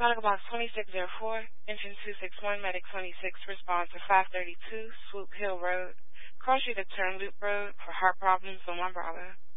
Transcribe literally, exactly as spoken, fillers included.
Medical Box twenty-six oh four, Engine two six one, Medic twenty-six, respond to five thirty-two, Swoop Hill Road, Cross Street to Turn Loop Road for heart problems on one Bravo.